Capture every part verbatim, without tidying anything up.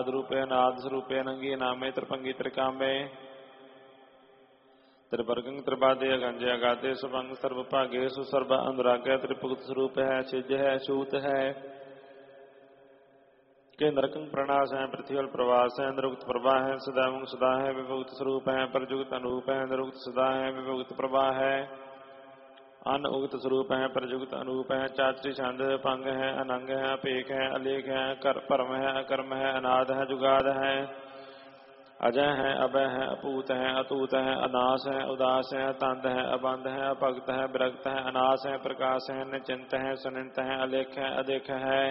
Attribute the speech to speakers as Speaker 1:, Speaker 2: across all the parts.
Speaker 1: रूपे अनाद स्वरूपे अनंगी नामे त्रिभंगी त्रिकामे त्रिवर्गं त्रिपादे अगंजे अगाधे सुभंग सर्वभागे सुसर्व अनुराग त्रिभुक्त स्वरूप है छिज है छूत है के नरकं प्रणाश है पृथ्वी प्रवास है निरुक्त प्रभा है सदैव सदा है विभुक्त स्वरूप है प्रजुक्त अनूप है निरुक्त सदा है विभुक्त प्रभा है अन उगत स्वरूप है प्रजुगत अनूप है चाचरी छंद पंग है अनंग है अपेक है अलेख है कर परम है अकर्म है अनाद है जुगाद है अजय है अभय है अपूत है अतूत है अनास है उदास है तंद है अबंध है अभक्त है विरक्त है अनास है प्रकाश है निचिंत है सुनिंत है अलेख है अदेख है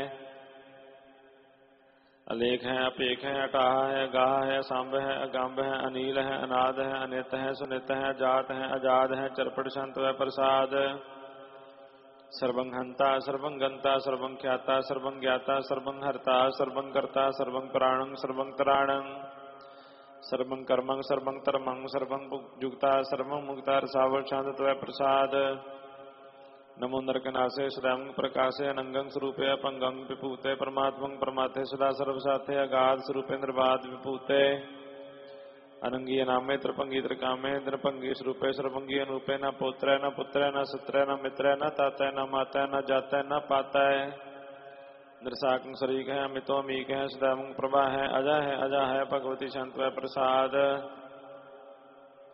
Speaker 1: अलेख है अपेख है अटाह है गाह है सांब है अगंब है अनील है अनाद है अनित है सुनित है जात है अजाद है चरपट संत व प्रसाद सर्वं हंता सर्वं गंता सर्वं ख्याता सर्वं ज्ञाता सर्वं हर्ता सर्वं कर्ता सर्वं प्राणं सर्वं तराणं सर्वं कर्मं सर्वं धर्मं सर्वं जुक्ता सर्वं मुक्ता रसावल शांत व प्रसाद नमो नरकनासे सदैव प्रकाशे अनंगं स्वरूपे अपंगं विभूते परमात्मं परमात्थे सदा सर्वसाथे अगाध स्वरूपे निर्बाध विभूते अनंगी नामे त्रिभंगी त्रिकामे नृभंगी स्वरूपे सर्वंगी अनूपे न पुत्र न पुत्र न सत्र न मित्र न ताता न माता न जाता न पाता निरसाकं शरीक है अमितो अमीक है सदैव प्रभा है अजा है अजा है भगवती शांत व प्रसाद